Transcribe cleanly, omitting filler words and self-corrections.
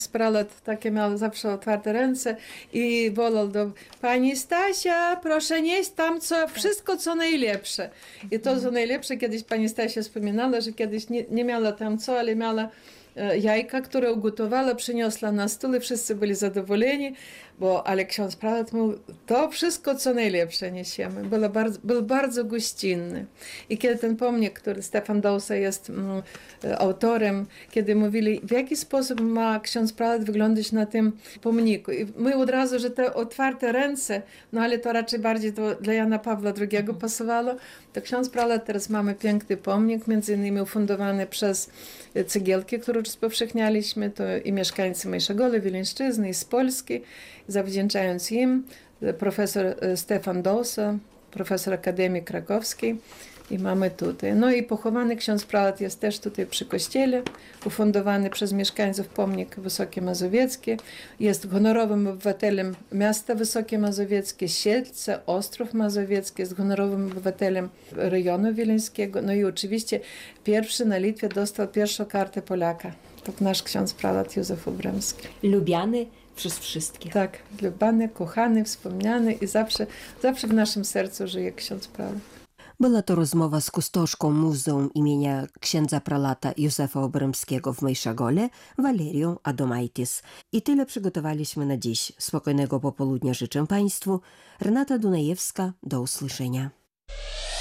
Pralat takie miał zawsze otwarte ręce i wolał do pani Stasia, proszę nieść tam wszystko co najlepsze. I to co najlepsze, kiedyś pani Stasia wspominała, że kiedyś nie miała tam co, ale miała jajka, które ugotowała, przyniosła na stół i wszyscy byli zadowoleni, ale ksiądz pralat mówił, to wszystko co najlepsze niesiemy. Był bardzo gościnny. I kiedy ten pomnik, który Stefan Dousa jest autorem, kiedy mówili, w jaki sposób ma ksiądz pralat wyglądać na tym pomniku. I my od razu, że te otwarte ręce, no ale to raczej bardziej dla Jana Pawła II pasowało, to ksiądz pralat teraz mamy piękny pomnik, między innymi ufundowany przez Cegielki, które rozpowszechnialiśmy, to i mieszkańcy Mejszogoły, Wileńszczyzny, i z Polski. Zawdzięczając im, profesor Stefan Dousa, profesor Akademii Krakowskiej, i mamy tutaj. No i pochowany ksiądz pralat jest też tutaj przy kościele, ufundowany przez mieszkańców pomnik Wysokie Mazowieckie. Jest honorowym obywatelem miasta Wysokie Mazowieckie, Siedlce, Ostrów Mazowiecki, jest honorowym obywatelem rejonu wileńskiego. No i oczywiście pierwszy na Litwie dostał pierwszą kartę Polaka. To nasz ksiądz pralat Józef Obremski. Lubiany przez wszystkich. Tak, lubiany, kochany, wspomniany i zawsze w naszym sercu żyje ksiądz pralat. Była to rozmowa z kustoszką Muzeum imienia księdza pralata Józefa Obremskiego w Mejszagole, Walerią Adomaitis. I tyle przygotowaliśmy na dziś. Spokojnego popołudnia życzę Państwu. Renata Dunajewska, do usłyszenia.